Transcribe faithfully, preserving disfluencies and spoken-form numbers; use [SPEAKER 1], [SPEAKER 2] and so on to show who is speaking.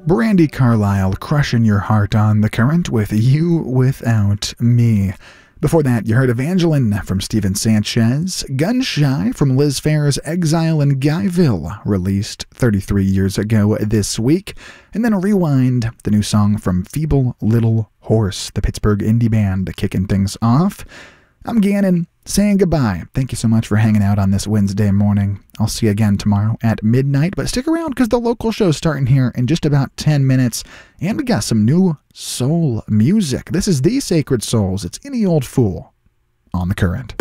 [SPEAKER 1] Brandy Carlisle crushing your heart on The Current with You Without Me. Before that, you heard Evangeline from Steven Sanchez, Gun Shy from Liz Phair's Exile in Guyville, released thirty-three years ago this week, and then Rewind, the new song from Feeble Little Horse, the Pittsburgh indie band, kicking things off. I'm Gannon, saying goodbye. Thank you so much for hanging out on this Wednesday morning. I'll see you again tomorrow at midnight, but stick around because the local show's starting here in just about ten minutes, and we got some new soul music. This is The Sacred Souls. It's Any Old Fool on The Current.